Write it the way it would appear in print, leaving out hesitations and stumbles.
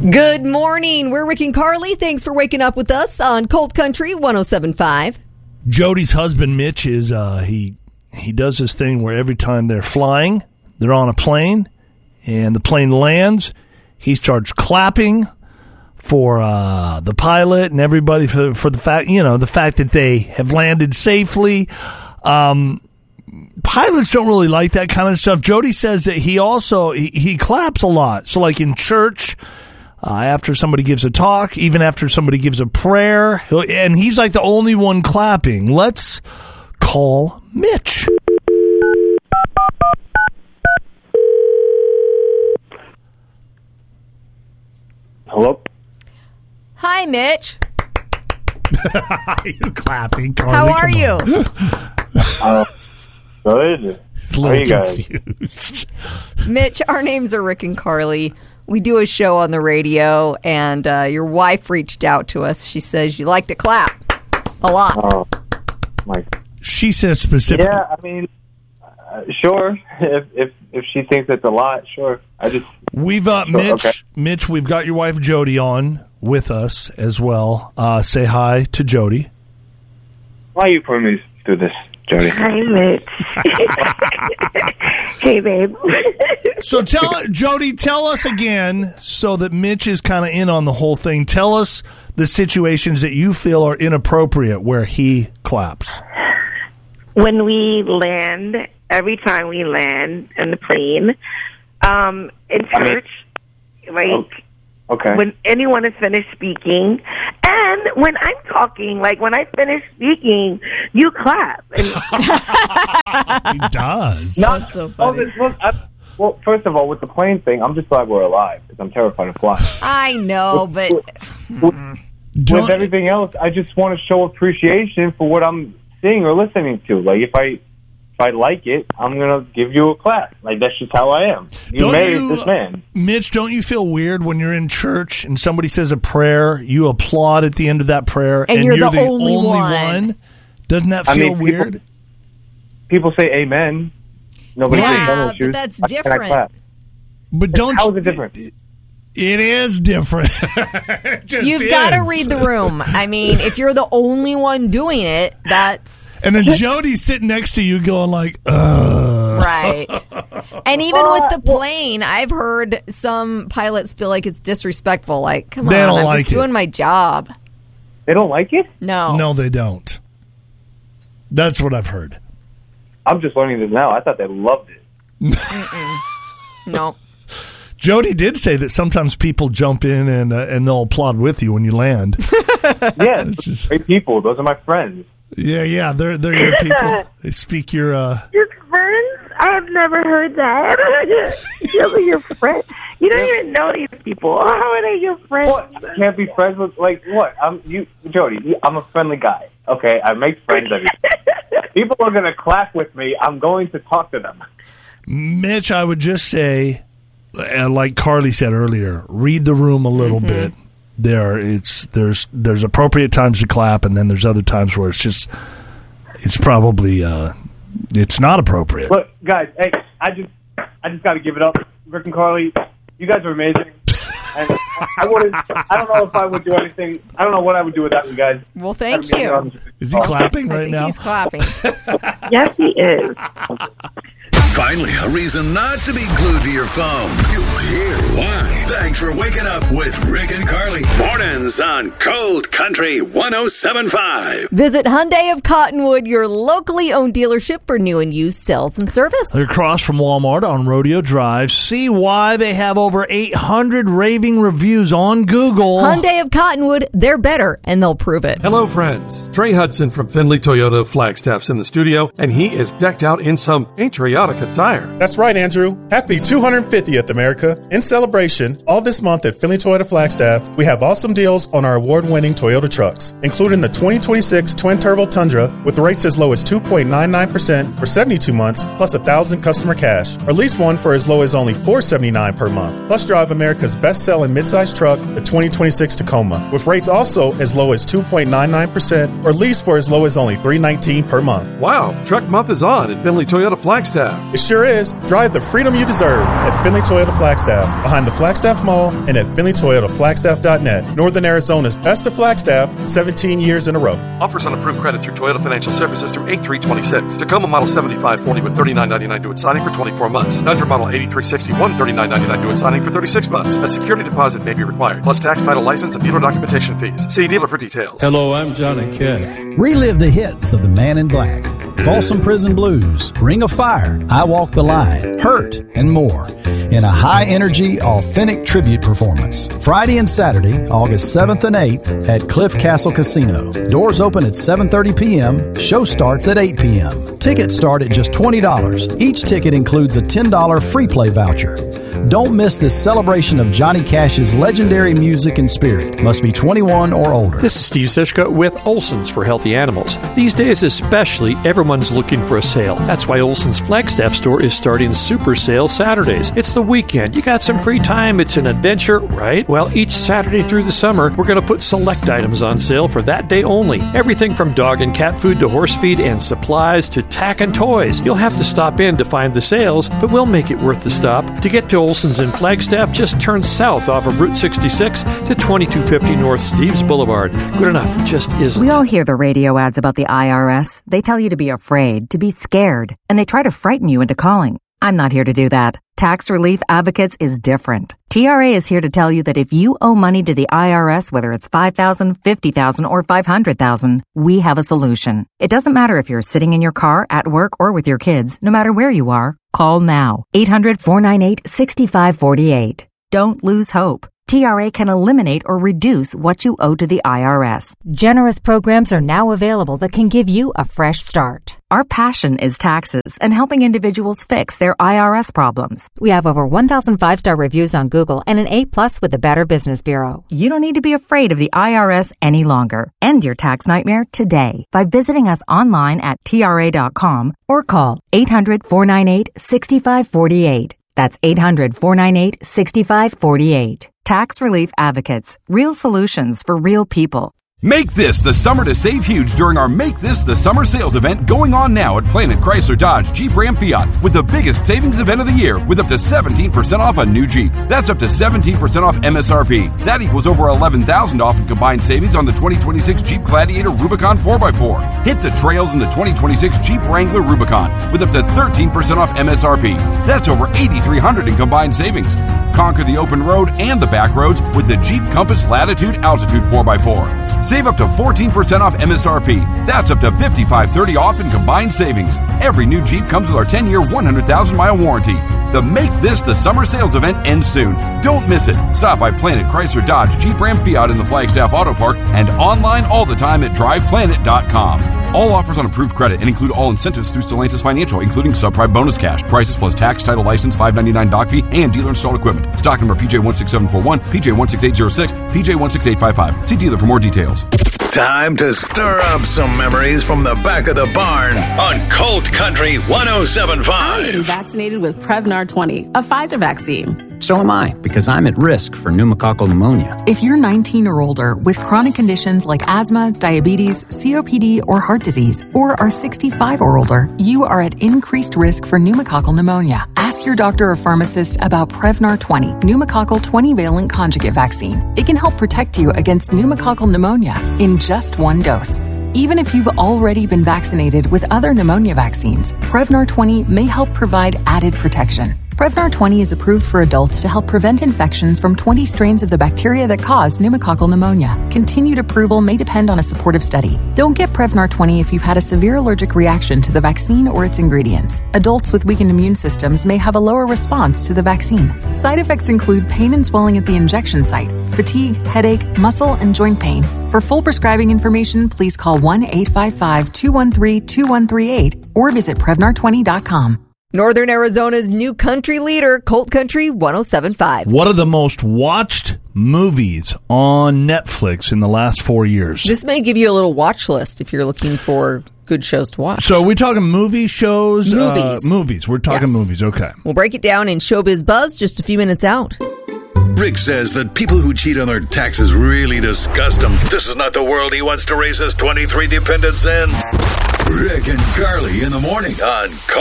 Good morning. We're Rick and Carly. Thanks for waking up with us on Cold Country 107.5. Jody's husband, Mitch, is he does this thing where every time they're flying, they're on a plane, and the plane lands, he starts clapping for the pilot and everybody for the fact that they have landed safely. Pilots don't really like that kind of stuff. Jody says that he claps a lot. So like in church, after somebody gives a talk, even after somebody gives a prayer, and he's like the only one clapping. Let's call Mitch. Hello? Hi, Mitch. You clapping, Carly? How are you? Good. He's a little confused. Mitch, our names are Rick and Carly. We do a show on the radio, and your wife reached out to us. She says you like to clap a lot. Oh, my. She says specifically. Yeah, I mean, sure. If she thinks it's a lot, sure. We've Mitch, we've got your wife Jody on with us as well. Say hi to Jody. Why are you putting me through this, Jody? Hi, Mitch. Hey, babe. So Jody, tell us again, so that Mitch is kind of in on the whole thing. Tell us the situations that you feel are inappropriate where he claps. When we land, every time we land in the plane, in church, Okay. when anyone is finished speaking, and when I'm talking, like when I finish speaking, you clap. And He does. That's so funny. Well, first of all, with the plane thing, I'm just glad we're alive because I'm terrified of flying. I know, but With everything else, I just want to show appreciation for what I'm seeing or listening to. Like, if I like it, I'm going to give you a clap. Like, that's just how I am. You married this man. Mitch, don't you feel weird when you're in church and somebody says a prayer, you applaud at the end of that prayer, and you're the only one? Doesn't that feel weird? People say amen. Nobody says yeah, but that's different. But how is it different? It is different. You've got to read the room. I mean, if you're the only one doing it, that's... And then Jody's sitting next to you going like, ugh. Right. And even with the plane, I've heard some pilots feel like it's disrespectful. Like, come on, I'm just doing my job. They don't like it? No. No, they don't. That's what I've heard. I'm just learning this now. I thought they loved it. No. Jody did say that sometimes people jump in and they'll applaud with you when you land. Yeah, great people. Those are my friends. Yeah, they're your people. They speak your... your friends? I've never heard that. Those are your friends. You don't even know these people. How are they your friends? What? I can't be friends with, like, what? Jody, I'm a friendly guy. Okay, I make friends every day. People are going to clap with me. I'm going to talk to them. Mitch, I would just say... like Carly said earlier, read the room a little bit. There's appropriate times to clap, and then there's other times where it's probably it's not appropriate. Look, guys, hey, I just got to give it up, Rick and Carly. You guys are amazing. And I don't know if I would do anything. I don't know what I would do without you guys. Well, thank you. Is he clapping right now? He's clapping. Yes, he is. Finally, a reason not to be glued to your phone. You'll hear why. Thanks for waking up with Rick and Carly. Mornings on Cold Country 107.5. Visit Hyundai of Cottonwood, your locally owned dealership for new and used sales and service. They're across from Walmart on Rodeo Drive. See why they have over 800 raving reviews on Google. Hyundai of Cottonwood, they're better, and they'll prove it. Hello, friends. Trey Hudson from Findlay Toyota Flagstaff's in the studio, and he is decked out in some patriotic attire. That's right, Andrew. Happy 250th, America. In celebration, all this month at Findlay Toyota Flagstaff, we have awesome deals on our award-winning Toyota trucks, including the 2026 Twin-Turbo Tundra with rates as low as 2.99% for 72 months, plus $1,000 customer cash, or lease one for as low as only $479 per month. Plus drive America's best-selling midsize truck, the 2026 Tacoma, with rates also as low as 2.99%, or lease for as low as only $319 per month. Wow, truck month is on at Findlay Toyota Flagstaff. It sure is. Drive the freedom you deserve at Finley Toyota Flagstaff, behind the Flagstaff Mall and at FinleyToyotaFlagstaff.net. Northern Arizona's best of Flagstaff, 17 years in a row. Offers on approved credit through Toyota Financial Services through 8326. Tacoma Model 7540 with $39.99 due at signing for 24 months. Tundra Model 8361, $39.99 due at signing for 36 months. A security deposit may be required, plus tax, title, license, and dealer documentation fees. See dealer for details. Hello, I'm Johnny Cash. Relive the hits of the Man in Black, Folsom Prison Blues, Ring of Fire, I Walk the Line, Hurt, and more in a high-energy, authentic tribute performance. Friday and Saturday, August 7th and 8th at Cliff Castle Casino. Doors open at 7:30 p.m. Show starts at 8 p.m. Tickets start at just $20. Each ticket includes a $10 free play voucher. Don't miss this celebration of Johnny Cash's legendary music and spirit. Must be 21 or older. This is Steve Zishka with Olson's for Healthy Animals. These days especially, everyone's looking for a sale. That's why Olson's Flagstaff store is starting Super Sale Saturdays. It's the weekend. You got some free time. It's an adventure, right? Well, each Saturday through the summer, we're going to put select items on sale for that day only. Everything from dog and cat food to horse feed and supplies to tack and toys. You'll have to stop in to find the sales, but we'll make it worth the stop. To get to Olson's in Flagstaff, just turn south off of Route 66 to 2250 North Steves Boulevard. Good enough just isn't. We all hear the radio ads about the IRS. They tell you to be afraid, to be scared, and they try to frighten you into calling. I'm not here to do that. Tax Relief Advocates is different. TRA is here to tell you that if you owe money to the IRS, whether it's $5,000, $50,000, or $500,000, we have a solution. It doesn't matter if you're sitting in your car, at work, or with your kids. No matter where you are, call now. 800-498-6548. Don't lose hope. TRA can eliminate or reduce what you owe to the IRS. Generous programs are now available that can give you a fresh start. Our passion is taxes and helping individuals fix their IRS problems. We have over 1,000 5-star reviews on Google and an A+ with the Better Business Bureau. You don't need to be afraid of the IRS any longer. End your tax nightmare today by visiting us online at TRA.com or call 800-498-6548. That's 800-498-6548. Tax Relief Advocates. Real solutions for real people. Make this the summer to save huge during our Make This the Summer sales event going on now at Planet Chrysler Dodge Jeep Ram Fiat with the biggest savings event of the year with up to 17% off a new Jeep. That's up to 17% off MSRP. That equals over $11,000 off in combined savings on the 2026 Jeep Gladiator Rubicon 4x4. Hit the trails in the 2026 Jeep Wrangler Rubicon with up to 13% off MSRP. That's over $8,300 in combined savings. Conquer the open road and the back roads with the Jeep Compass Latitude Altitude 4x4. Save up to 14% off MSRP. That's up to $5,530 off in combined savings. Every new Jeep comes with our 10-year, 100,000-mile warranty. The Make This the Summer sales event ends soon. Don't miss it. Stop by Planet Chrysler Dodge Jeep Ram Fiat in the Flagstaff Auto Park and online all the time at driveplanet.com. All offers on approved credit and include all incentives through Stellantis Financial, including subprime bonus cash, prices plus tax, title, license, $5.99 doc fee, and dealer installed equipment. Stock number PJ16741, PJ16806, PJ16855. See dealer for more details. Time to stir up some memories from the back of the barn on Cold Country 107.5. I'm vaccinated with Prevnar 20, a Pfizer vaccine. So am I, because I'm at risk for pneumococcal pneumonia. If you're 19 or older with chronic conditions like asthma, diabetes, COPD, or heart disease, or are 65 or older, you are at increased risk for pneumococcal pneumonia. Ask your doctor or pharmacist about Prevnar 20, pneumococcal 20-valent conjugate vaccine. It can help protect you against pneumococcal pneumonia in just one dose. Even if you've already been vaccinated with other pneumonia vaccines, Prevnar 20 may help provide added protection. Prevnar 20 is approved for adults to help prevent infections from 20 strains of the bacteria that cause pneumococcal pneumonia. Continued approval may depend on a supportive study. Don't get Prevnar 20 if you've had a severe allergic reaction to the vaccine or its ingredients. Adults with weakened immune systems may have a lower response to the vaccine. Side effects include pain and swelling at the injection site, fatigue, headache, muscle, and joint pain. For full prescribing information, please call 1-855-213-2138 or visit Prevnar20.com. Northern Arizona's new country leader, Colt Country 107.5. What are the most watched movies on Netflix in the last 4 years? This may give you a little watch list if you're looking for good shows to watch. So are we talking movie shows? Movies. Movies. We're talking movies. Okay. We'll break it down in Showbiz Buzz just a few minutes out. Rick says that people who cheat on their taxes really disgust him. This is not the world he wants to raise his 23 dependents in. Rick and Carly in the morning on